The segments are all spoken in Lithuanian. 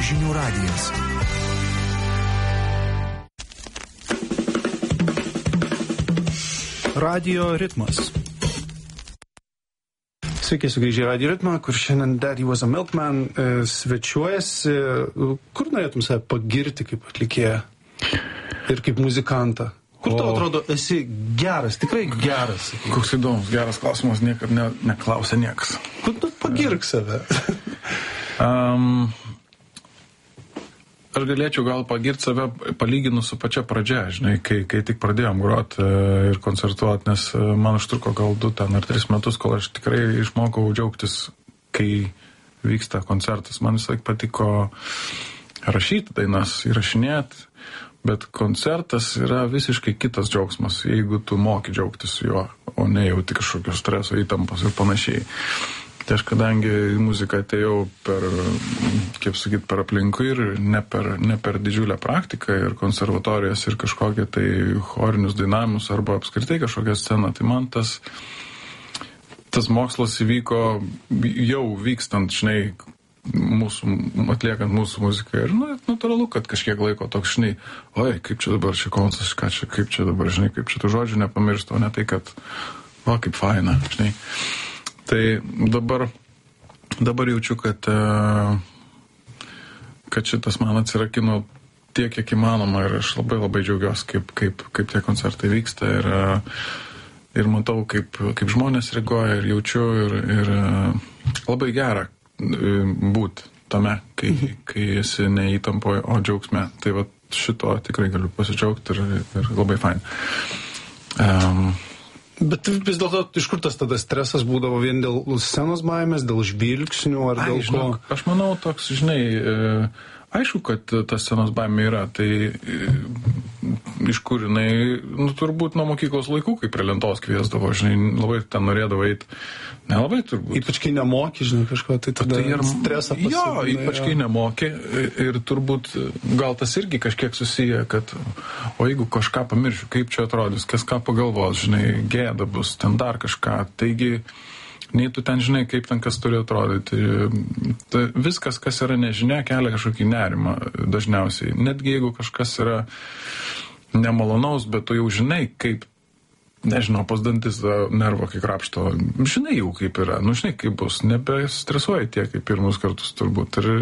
Žinių radijas. Radio ritmas. Sveiki, sugrįžę į Radio ritmą, kur šiandien Daddy Was a Milkman svečiuojasi. Kur norėtum save pagirti kaip atlikėją ir kaip muzikantą? Kur tau atrodo esi geras, tikrai geras? Koks įdomus, geras klausimas, niekad neklausė niekas. Kur tu pagirk save? Aš galėčiau gal pagirti save palyginus su pačia pradžia, žinai, kai tik pradėjom groti ir koncertuoti, nes man užtruko gal 2 ar 3 metus, kol aš tikrai išmokau džiaugtis, kai vyksta koncertas. Man visą laiką patiko rašyti dainas, įrašinėti, bet koncertas yra visiškai kitas džiaugsmas, jeigu tu moki džiaugtis juo, o ne jauti kažkokio streso, įtampos ir panašiai. Tai aš kadangi į muziką atėjau per aplinkui ir ne per didžiulę praktiką ir konservatorijas ir kažkokią tai chorinius dainavimus arba apskritai kažkokią sceną, tai man tas mokslas įvyko jau vykstant, žinai, atliekant mūsų muziką ir natūralu, kad kažkiek laiko toks, žinai, oi, kaip čia dabar čia koncas, kaip čia dabar, žinai, kaip čia tų žodžių nepamiršti, o ne tai, kad, o, kaip faina, žinai. Tai dabar jaučiu, kad šitas man atsirakino tiek, kiek įmanoma ir aš labai džiaugiuosi, kaip tie koncertai vyksta ir matau, kaip žmonės reaguoja ir jaučiu ir labai gera būti tame, kai esi ne įtampoje, o džiaugsme. Tai va šito tikrai galiu pasidžiaugti ir labai fain. Bet vis dėlto, iš kur tas tada stresas būdavo vien dėl scenos baimės, dėl žvilgsnių ar dėl ko? Aš manau, toks, žinai, aišku, kad ta scenos baimė yra, tai iš kur jinai, turbūt nuo mokyklos laikų, kai prie lentos kviesdavo, žinai, labai ten norėdavo eiti, nelabai turbūt. Ypač kai nemoki, žinai, kažko, tai tada stresą pasidina. Jo, ypač kai nemoki ir turbūt gal tas irgi kažkiek susiję, kad o jeigu kažką pamiršiu, kaip čia atrodys, kas ką pagalvos, žinai, gėda bus, ten dar kažką, taigi nei tu ten žinai, kaip ten kas turi atrodyti. Tai viskas, kas yra nežinia, kelia kažkokį nerimą dažniausiai. Netgi jeigu kažkas yra nemalonaus, bet tu jau žinai, kaip, nežinau, pas dantis nervo, kai krapšto, žinai jau kaip yra, žinai kaip bus, nebestresuoji tiek kaip pirmus kartus turbūt. Ir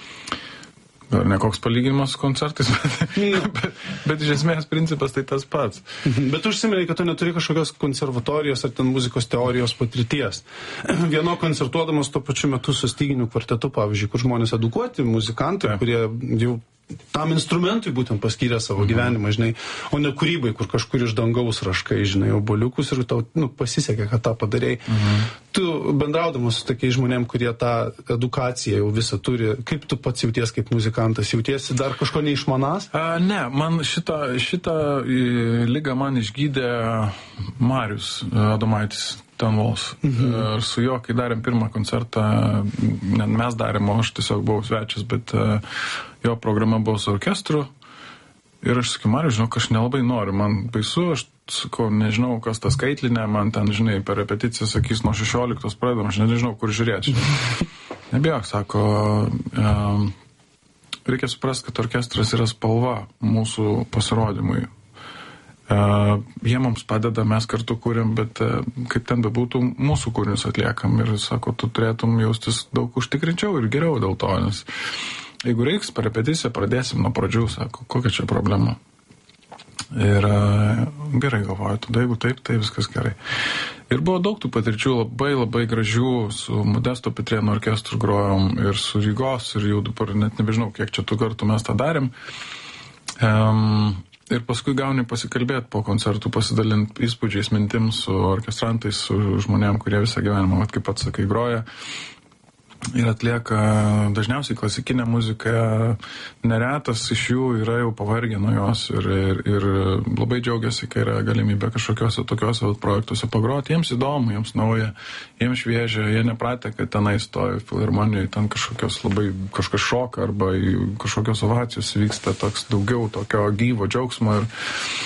gal ne koks palyginimas su koncertais, bet iš esmės principas tai tas pats. Bet užsiminei, kad tu neturi kažkokios konservatorijos ar ten muzikos teorijos patirties. Vieno koncertuodamas tuo pačiu metu su styginių kvartetu, pavyzdžiui, kur žmonės edukuoti, muzikantai, kurie jau tam instrumentui būtent paskyrė savo gyvenimą, žinai, o ne kūrybai, kur kažkur iš dangaus raškai, žinai, oboliukus ir tau pasisekė, kad tą padarei. Tu bendraudamas su tokiais žmonėm, kurie tą edukaciją jau visą turi, kaip tu pats jauties kaip muzikantas? Jautiesi dar kažko neišmanas? Ne, man šitą ligą man išgydė Marius Adomaitis. Tenvols. Ir su juo, kai darėm pirmą koncertą, mes darėm, o aš tiesiog buvau svečias, bet jo programa buvo su orkestru. Ir aš sakiau, Marius, žinau, aš nelabai noriu, man baisu, aš sakau, nežinau, kas ta skaitlinė, man ten, žinai, per repeticiją sakys, nuo 16 pradedam, aš nežinau, kur žiūrėti. Nebijok, sako, reikia suprasti, kad orkestras yra spalva mūsų pasirodymui. Jie mums padeda, mes kartu kūrėm, bet kaip ten bebūtų, mūsų kūrinius atliekam ir sako, tu turėtum jaustis daug užtikrinčiau ir geriau dėl to, nes jeigu reiks, per repeticiją pradėsim nuo pradžių, sako, kokia čia problema. Ir gerai galvoju, tada jeigu taip, tai viskas gerai. Ir buvo daug tų patirčių, labai gražių, su Modesto Pitrėno orkestru grojom ir su Rygos, ir jau dabar net nebežinau, kiek čia tų kartų mes tą darėm. Ir paskui gauni pasikalbėti po koncertų, pasidalinti įspūdžiais, mintims su orkestrantais, su žmonėm, kurie visą gyvenimą, kaip pats sakai, groja. Ir atlieka dažniausiai klasikinę muziką, neretas iš jų yra jau pavargę nuo jos ir labai džiaugiasi, kai yra galimybė kažkokiuose tokiuose projektuose pagroti. Jiems įdomu, jiems nauja, jiems šviežia, jie nepratę, kad tenai stovi filharmonijoje, ten kažkas šoka arba kažkokios ovacijos vyksta toks daugiau tokio gyvo džiaugsmo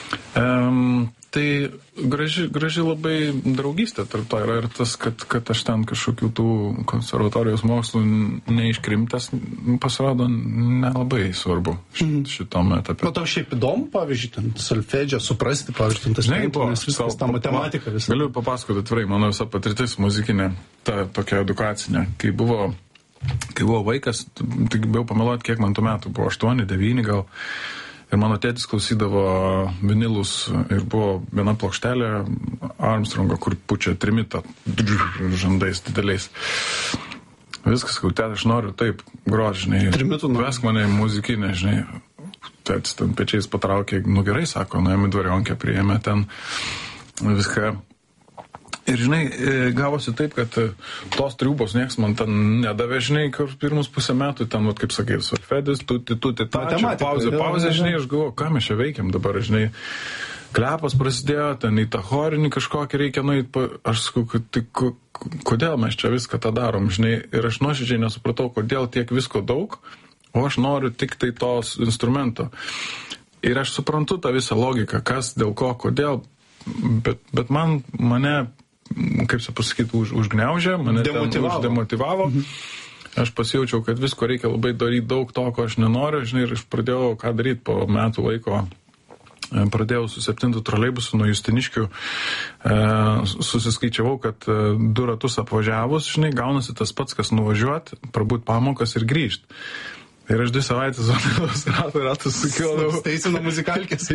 Tai graži labai draugystė tarp to yra ir tas, kad aš ten kažkokių tų konservatorijos mokslų neiškrimtęs, pasirodo, nelabai svarbu šitom etape. O tau šiaip įdomu, pavyzdžiui, ten solfedžio suprasti, pavyzdžiui, tas nes viskas, ta matematika visą. Galiu papasakoti atvirai, mano visa patirtis muzikinė, ta tokia edukacinė, kai buvo vaikas, tai bijau pameluoti, kiek man tų metų buvo, 8, 9 gal. Ir mano tėtis klausydavo vinilus ir buvo viena plokštelė Armstrongo, kur pučia trimitą žandais dideliais. Viskas, tėti, aš noriu taip groti, žinai. Trimitų, vesk mane į muzikinę, žinai. Tėtis ten pečiais patraukė, gerai, sako, nuėjome į dvarionkę, priėmė ten viską. Ir, žinai, gavosi taip, kad tos triūbos nieks man ten nedavė, žinai, kur pirmus pusę metų, ten, kaip sakai, solfedis, tuti, pauzė, žinai, aš galvoju, ką mes čia veikiam dabar, žinai, klepas prasidėjo, ten į tą chorinį kažkokį reikia nueiti, aš sakau, tai kodėl mes čia viską tą darom, žinai, ir aš nuoširdžiai nesupratau, kodėl tiek visko daug, o aš noriu tik tai tos instrumento. Ir aš suprantu tą visą logiką, kas, dėl ko, kodėl, bet mane kaip čia pasakyti, užgniaužė, mane demotyvavo. Aš pasijaučiau, kad visko reikia labai daryti daug to, ko aš nenoriu, žinai, ir aš pradėjau ką daryti po metų laiko. Pradėjau su 7 troleibusu nuo Justiniškių, susiskaičiavau, kad 2 ratus apvažiavus, žinai, gaunasi tas pats, kas nuvažiuot, prabūt pamokas ir grįžt. Ir aš 2 savaitės ratus sukėliau. Steisino muzikalkės.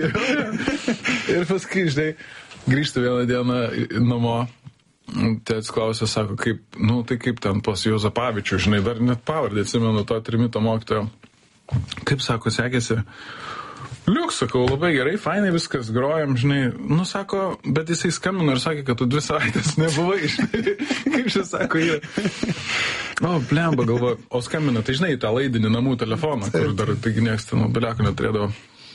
Ir paskui, žinai, grįžtu vieną dieną namo. Tėtis klausė, sako, kaip ten pas Juozapavičių, žinai, dar net pavardį atsimenu to trimito mokytojo. Kaip, sako, sekėsi? Liuks, sakau, labai gerai, fainai viskas, grojam, žinai. Sako, bet jisai skambino ir sakė, kad tu 2 savaitės nebuvai, žinai. Kaip čia sako, jie. Blemba, galvoju, o skambina, tai žinai, tą laidinį namų telefoną, kur dar taigi nieks ten beleko neturėdavo.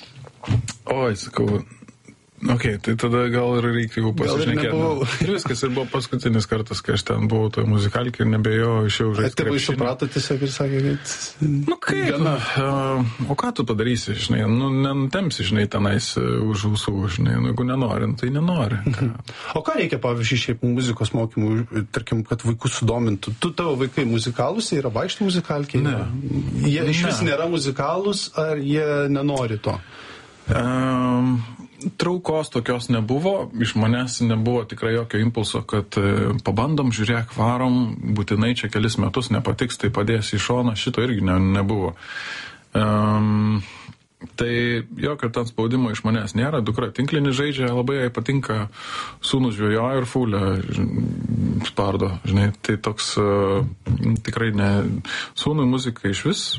Oi, sakau, tai tada gal ir reikia jau pasišnekėti. Ir viskas, ir buvo paskutinis kartas, kai aš ten buvau toje muzikalkė ir nebejau, išėjau žaisti krepšinį. Tėvai suprato tiesiog ir sakė, kad... Kaip? O ką tu padarysi, žinai? Nenutempsi, žinai, tenais už ausų, žinai. Jeigu nenori, tai nenori. O ką reikia, pavyzdžiui, šiaip muzikos mokymų, tarkim, kad vaikus sudomintų? Tavo vaikai muzikalūs, jie yra vaikštų muzikalkiai? Ne. Jie iš vis nėra muzikalūs, ar jie nenori to? Traukos tokios nebuvo, iš manęs nebuvo tikrai jokio impulso, kad pabandom, žiūrėk, varom, būtinai čia kelis metus nepatiks, tai padės į šoną, šito irgi nebuvo. Tai jokio ten spaudimo iš manęs nėra, dukra tinklinį žaidžia, labai jai patinka, sūnus žvejoja ir fulę spardo, žinai, tai toks tikrai ne, sūnui muzika iš vis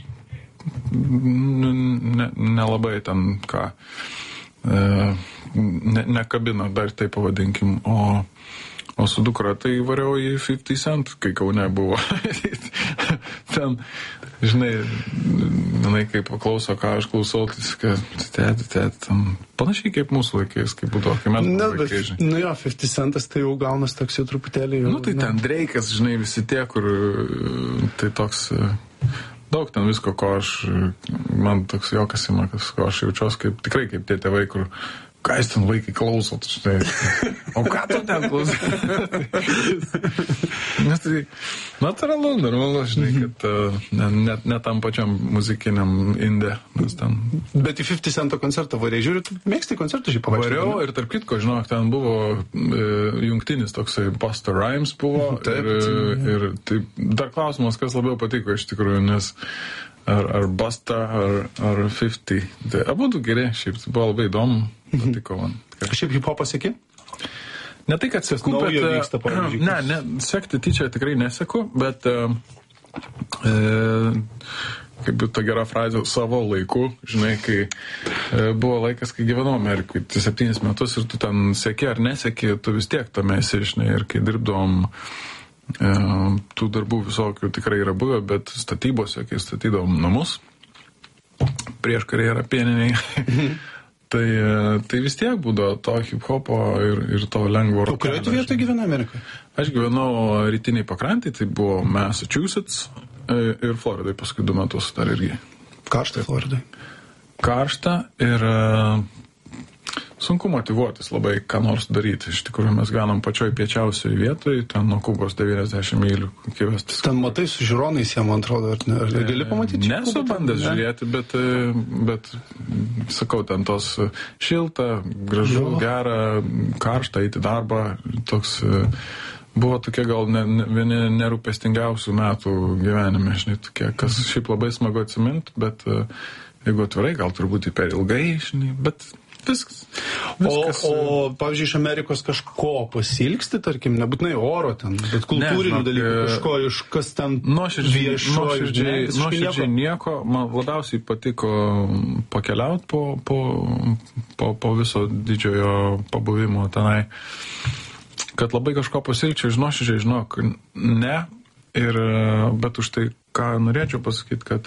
nelabai ten ką. Nekabina, dar taip pavadinkim, o su dukra tai variau į 50 Cent, kai Kaune buvo. Ten, žinai, kaip paklauso, ką aš klausau, tai tėti, panašiai kaip mūsų laikais, kaip būdavo, kai mes vaikai, žinai. 50 Centas tai jau gaunas toks jau truputėlį. Tai ten Drake'as, žinai, visi tie, kur tai toks... Daug ten visko, ko man toks jokas ima, ko aš jaučiuos tikrai kaip tie tėvai, kur ką jūs ten vaikai klausot, štai. O ką tu ten klausai? Nes tai normalu, žinai, kad ne tam pačiam muzikiniam inde. Bet į 50 Cento koncertą variai, žiūri, tu mėgsti koncertų šį pavažiuoti? Variau ir tarp kitko, žinok, ten buvo jungtinis toksai Busta Rhymes buvo. Ir tai dar klausimas, kas labiau patiko iš tikrųjų, nes ar Busta, ar 50. Tai abudu geri, šiaip tai buvo labai įdomu. Patiko man. Šiaip hip-hopą seki? Ne tai, kad seku, bet... Ne, sekti tyčia tikrai neseku, bet kaip ta gera frazė, savo laiku, žinai, kai buvo laikas, kai gyvenau Amerikai, 7 metus ir tu ten seki ar neseki, tu vis tiek tame esi, žinai, ir kai dirbdavom tų darbų visokių tikrai yra buvę, bet statybose, kai statydavom namus, prieš karjerą pieniniai, tai vis tiek būdavo to hip-hopo ir to lengvo rokelio. Kurioje tu vietoje gyvenai Amerikoje? Aš gyvenau rytiniai pakrantėje, tai buvo Massachusetts ir Floridai paskui 2 metus dar irgi. Karšta Floridai? Karšta ir sunku motyvuotis labai, ką nors daryti. Iš tikrųjų, mes gyvenam pačioj piečiausioje vietoje, ten nuo Kubos 90 mylių iki Vestis. Ten matai su žiūronais, jie, man atrodo, ar gali pamatyti? Nesu bandęs žiūrėti, bet sakau, ten tos šilta, gražu, gera, karšta, eiti darbą, toks buvo tokie gal vieni nerūpestingiausių metų gyvenime, žinai, tokie, kas šiaip labai smagu atsiminti, bet jeigu atvirai, gal turbūt per ilgai, žinai, bet viskas. O pavyzdžiui, iš Amerikos kažko pasilgsti, tarkim, nebūtinai oro ten, bet kultūrinių dalykų, kažko iš kas ten nuoširdžiai nieko. Man labiausiai patiko pakeliauti po viso didžiojo pabuvimo tenai. Kad labai kažko pasilgčiau, nuoširdžiai žinok, ne. Bet už tai, ką norėčiau pasakyti, kad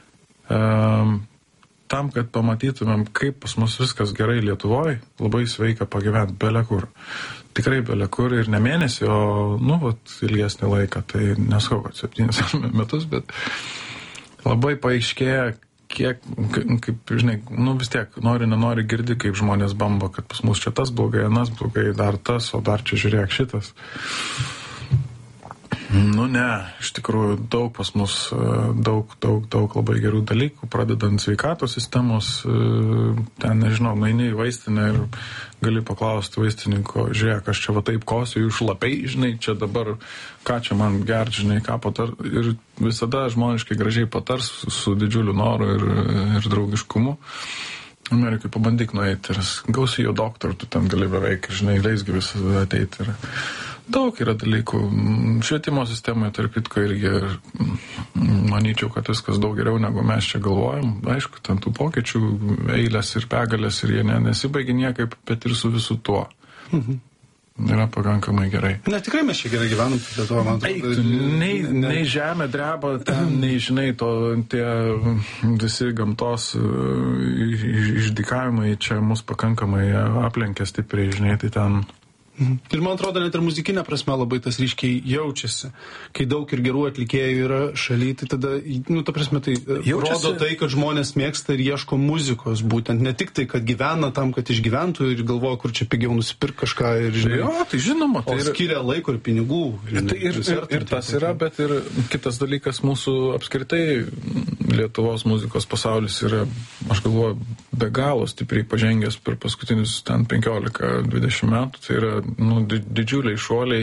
tam, kad pamatytumėm, kaip pas mus viskas gerai Lietuvoje, labai sveika pagyventi belekur. Tikrai belekur ir ne mėnesį, o, ilgesnį laiką, tai nesakau, kad 7 metus, bet labai paaiškėja, kiek, kaip, žinai, vis tiek, nenori girdi, kaip žmonės bamba, kad pas mus čia tas blogai, anas blogai, dar tas, o dar čia žiūrėk šitas. Ne, iš tikrųjų, daug pas mus, daug labai gerų dalykų, pradedant sveikatos sistemos, ten, nežinau, nueini į vaistinę ir gali paklausti vaistininko, žiūrėk, aš čia va taip kosiu, jūs šlapiai, žinai, čia dabar, ką čia man gert, žinai, ką patar, ir visada žmoniškai gražiai patars su didžiuliu noru ir draugiškumu. Amerikai pabandyk nueiti ir gausi jo doktorų, tu ten gali beveik, žinai, leisgi visada ateiti ir daug yra dalykų. Švietimo sistemoje, tarp kitko, irgi manyčiau, kad viskas daug geriau, negu mes čia galvojam. Aišku, ten tų pokyčių eilės ir begalės ir jie nesibaigia niekaip, bet ir su visu tuo. Yra pakankamai gerai. Ne, tikrai mes čia gerai gyvenam, bet to, man atrodo. Nei žemė dreba, ten, nei, žinai, tie visi gamtos išdykavimai čia mus pakankamai aplenkia stipriai, žinai, tai ten. Ir man atrodo, net ir muzikinė prasme labai tas ryškiai jaučiasi. Kai daug ir gerų atlikėjų yra šaly, tai tada, ta prasme, tai rodo tai, kad žmonės mėgsta ir ieško muzikos būtent. Ne tik tai, kad gyvena tam, kad išgyventų ir galvoja, kur čia pigiau nusipirk kažką ir žinai. Jo, tai žinoma. Tai skiria laiko ir pinigų. Ir tas yra, bet ir kitas dalykas mūsų apskritai Lietuvos muzikos pasaulis yra, aš galvoju, be galo stipriai pažengęs per paskutinius 15-20 metų. Tai yra didžiuliai šuoliai,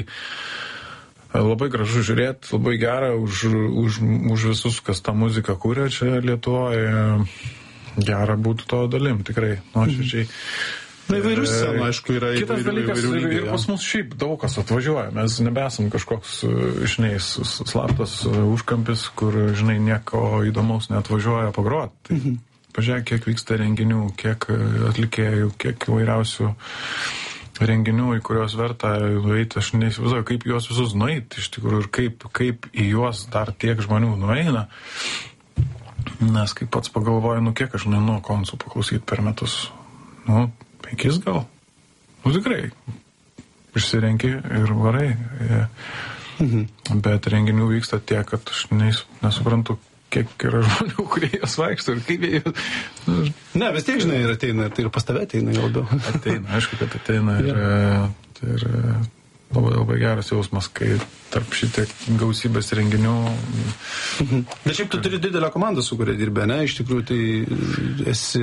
labai gražu žiūrėti, labai gera už visus, kas tą muziką kūrė čia Lietuvoje, gera būtų to dalim, tikrai, nuoširdžiai. Įvairių scenų, aišku, yra. Kitas dalykas, ir pas mus šiaip daug kas atvažiuoja, mes nebesam kažkoks, žinai, slaptas užkampis, kur, žinai, nieko įdomaus neatvažiuoja pagroti. Pažiūrėk, kiek vyksta renginių, kiek atlikėjų, kiek įvairiausių renginių, į kuriuos verta nueiti, aš neįsivaizduoju, kaip juos visus nueiti iš tikrųjų ir kaip į juos dar tiek žmonių nueina. Nes kaip pats pagalvoju, kiek aš nueinu koncų paklausyti per metus. 5 gal. Tikrai. Išsirenki ir varai. Bet renginių vyksta tiek, kad aš nesuprantu, kiek yra žmonių, kurie jos vaikšto ir kaip jie... Ne, vis tiek, žinai, ir ateina, tai ir pas tave ateina jau labiau. Ateina, aišku, kad ateina ir labai, labai geras jausmas, kai tarp šitiek gausybės renginių... Bet šiaip tu turi didelę komandą, su kuria dirbė, ne? Iš tikrųjų, tai esi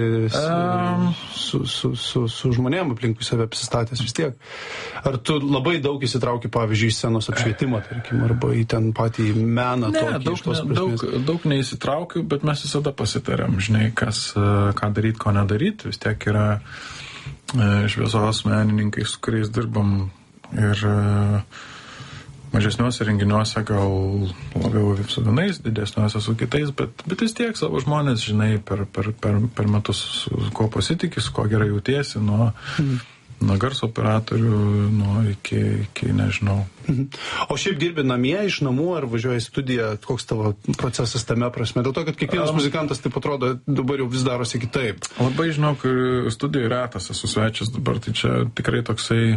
su žmonėm aplinkui save apsistatęs vis tiek. Ar tu labai daug įsitrauki, pavyzdžiui, į scenos apšvietimą, tarkim, arba į ten patį meną? Ne, daug neįsitraukiu, bet mes visada pasitarėm, žinai, ką daryti, ko nedaryti. Vis tiek yra šviesos menininkai, su kuriais dirbam ir mažesniuose renginiuose gal labiau su vienais, didesniuose su kitais, bet vis tiek savo žmonės, žinai, per metus su ko pasitikį, su ko gerai jautiesi, nuo garso operatorių, iki nežinau. O šiaip dirbi namie, iš namų, ar važiuoji į studiją, koks tavo procesas tame prasme? Dėl to, kad kiekvienas muzikantas taip atrodo, dabar jau vis darosi kitaip. Labai žinok, studijoje retas esu svečias dabar, tai čia tikrai toksai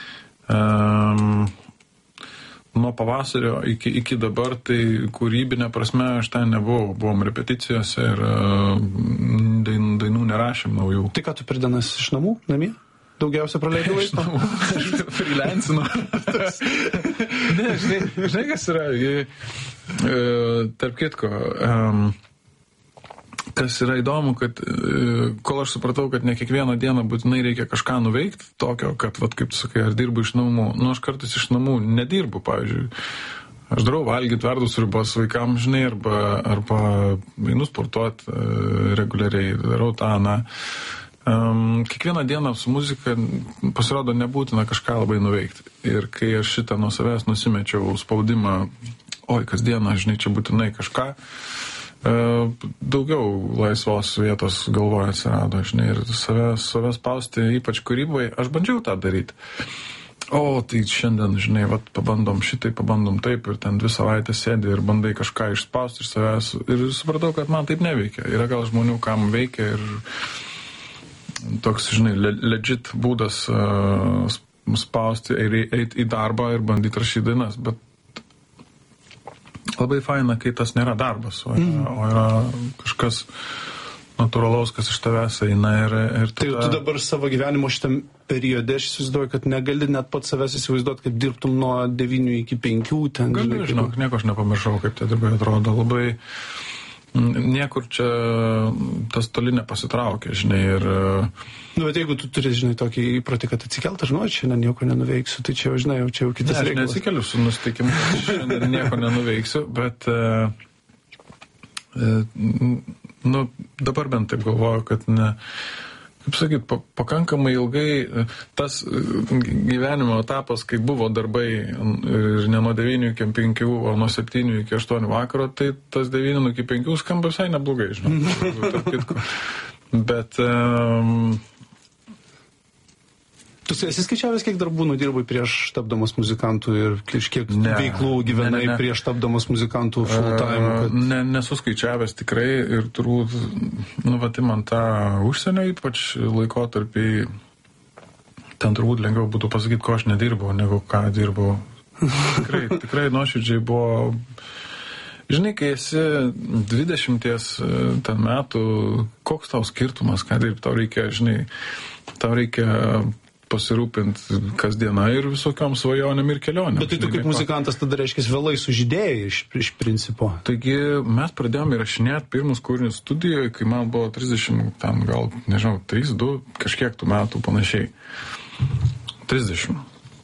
nuo pavasario iki dabar, tai kūrybinė prasme aš ten nebuvau. Buvom repeticijose ir dainų nerašėm naujų. Tai ką tu per dienas iš namų, namie? daugiausia praleidai laiko? Aš freelancinu. Ne, žinai, kas yra, tarp kitko, kas yra įdomu, kad kol aš supratau, kad ne kiekvieną dieną būtinai reikia kažką nuveikti, tokio, kad, vat, kaip tu sakai, aš dirbu iš namų, aš kartais iš namų nedirbu, pavyzdžiui. Aš darau valgyti verdus ribos vaikams, žinai, arba einu sportuoti reguliariai, darau tą, na. Kiekvieną dieną su muzika pasirodo nebūtina kažką labai nuveikti. Ir kai aš šitą nuo savęs nusimečiau spaudimą, kasdieną, žinai, čia būtinai kažką, daugiau laisvos vietos galvoje atsirado, žinai, ir save spausti, ypač kūrybai, aš bandžiau tą daryti. Tai šiandien, žinai, vat, pabandom šitai, pabandom taip, ir ten 2 savaitės sėdi ir bandai kažką išspausti iš savęs, ir supratau, kad man taip neveikia. Yra gal žmonių, kam veikia, ir toks, žinai, legit būdas spausti ir eiti į darbą ir bandyti rašyti dainas, bet labai faina, kai tas nėra darbas, o yra kažkas natūralaus, kas iš tavęs eina ir tada... Tai tu dabar savo gyvenimo šitam periode, aš įsivaizduoju, kad negali net pat savęs įsivaizduoti, kad dirbtum nuo 9 iki 5. Ten, galiu, žinok, nieko aš nepamiršau, kaip tie darbai atrodo. Labai niekur čia tas toli nepasitraukia, žinai, ir... Bet jeigu tu turi, žinai, tokį įprotį, kad atsikelt, aš žinau, šiandien nieko nenuveiksiu, tai čia jau, žinai, čia jau kitas reikalas. Aš neatsikeliu su nusiteikimu, šiandien nieko nenuveiksiu, bet dabar bent taip galvoju, kad kaip sakyt, pakankamai ilgai tas gyvenimo etapas, kai buvo darbai ir ne nuo 9 iki 5, o nuo 7 iki 8 vakaro, tai tas 9 iki 5 skamba visai neblogai, žinau. Bet... Tu esi skaičiavęs, kiek darbų nudirbai prieš tapdamas muzikantų ir kiek veiklų gyvenai prieš tapdamas muzikantų full time? Kad... Nesu skaičiavęs tikrai ir turbūt, man tą užsienio ypač laikotarpį, ten turbūt lengviau būtų pasakyti, ko aš nedirbau, negu ką dirbau. Tikrai nuoširdžiai buvo... Žinai, kai esi 20 ten metų, koks tau skirtumas, ką dirbti, tau reikia, žinai, tau reikia pasirūpinti kasdieną ir visokiom svajonėm ir kelionėm. Bet tai tu kaip muzikantas tada reiškia vėlai sužydėjai iš principo. Taigi mes pradėjome įrašinėti pirmus kūrinius studijoje, kai man buvo 30, ten gal, nežinau, 3-2, kažkiek tų metų panašiai. 30.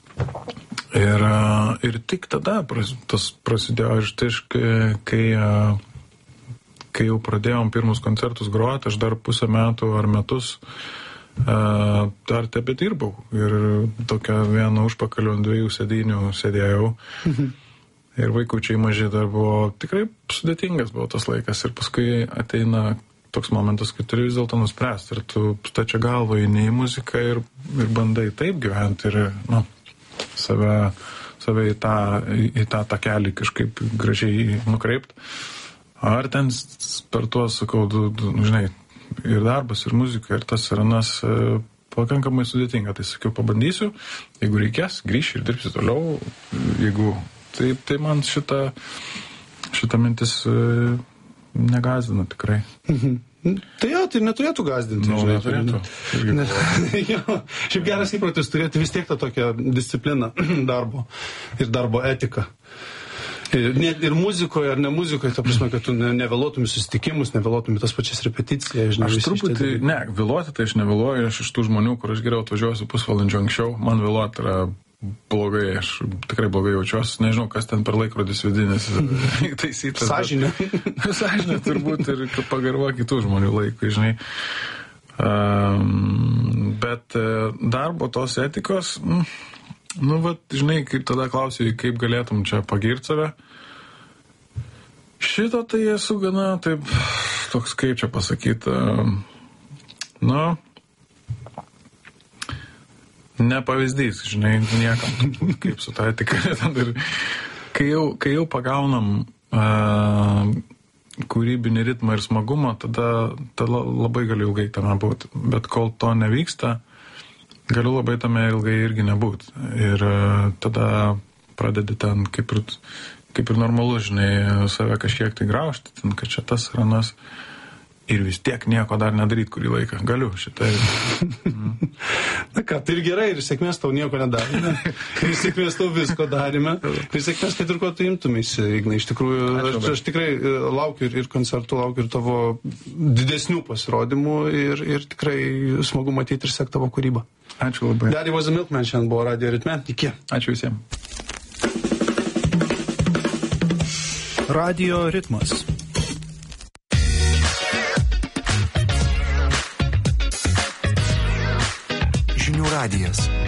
Ir tik tada tas prasidėjo, kai jau pradėjom pirmus koncertus groti, aš dar pusę metų ar metus dar tebe dirbau ir tokia viena užpakaliu ant 2 sėdynių sėdėjau. Ir vaikučiai maži dar buvo, tikrai sudėtingas buvo tas laikas ir paskui ateina toks momentas, kai turi vis dėlto nuspręsti ir tu stačia galva eini į muziką ir bandai taip gyventi ir save į tą takelį kažkaip gražiai nukreipt. Ar ten per tuos, sakau, žinai, ir darbas, ir muzika, ir tas ir anas pakankamai sudėtinga. Tai sakiau, pabandysiu, jeigu reikės, grįšiu ir dirbsiu toliau. Jeigu tai man šita mintis negąsdina tikrai. Tai neturėtų gąsdinti. Neturėtų. Šiaip geras įprotis turėti vis tiek tą tokią discipliną darbo ir darbo etiką. Ir muzikoje, ar ne muzikoje, ta prasme, kad tu nevėluotum susitikimus, nevėluotum tas pačias repeticijas. Aš truputį, vėluoti tai aš nevėluoju, aš iš tų žmonių, kur aš geriau atvažiuosiu pusvalandžio anksčiau, man vėluoti yra blogai, aš tikrai blogai jaučiuosi, nežinau, kas ten per laikrodis vidinis taisytas. Sąžinė. Sąžinė turbūt ir pagarba kitų žmonių laikui, žinai. Bet darbo tos etikos... žinai, kaip tada klausiai, kaip galėtum čia pagirti save. Šito tai esu gana, taip, toks kaip čia pasakyti, nepavyzdys, žinai, niekam, kaip su ta etika. Ir kai jau pagaunam kūrybinį ritmą ir smagumą, tada labai gali ilgai tame būti. Bet kol to nevyksta, galiu labai tame ilgai irgi nebūti. Ir tada pradedi ten kaip ir normalu, žinai, save kažkiek tai graužti, ten, kad čia tas ir anas. ir vis tiek nieko dar nedaryt kurį laiką. Galiu šitai. Na ką, tai ir gerai, ir sėkmės tau nieko nedarime, ir sėkmės tau visko darime, ir sėkmės, kad ir ko tu imtumėsi, Ignai. Iš tikrųjų, aš tikrai laukiu ir koncertų, laukiu ir tavo didesnių pasirodymų, ir tikrai smagu matyti ir sekti tavo kūrybą. Ačiū labai. Daddy was a Milkman šiandien buvo Radio Ritme. Iki. Ačiū visiems. Radio Ritmas. Žinių radijas.